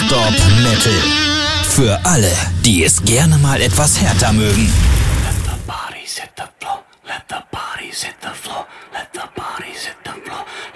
Stop Metal. Für alle, die es gerne mal etwas härter mögen. Let the bodies hit the floor.